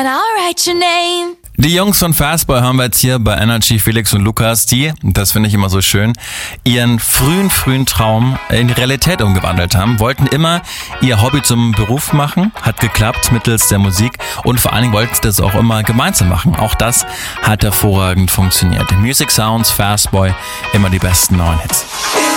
And I'll write your name. Die Jungs von Fastboy haben wir jetzt hier bei Energy, Felix und Lukas, die, das finde ich immer so schön, ihren frühen Traum in die Realität umgewandelt haben, wollten immer ihr Hobby zum Beruf machen, hat geklappt mittels der Musik und vor allen Dingen wollten sie das auch immer gemeinsam machen. Auch das hat hervorragend funktioniert. Music Sounds, Fastboy, immer die besten neuen Hits.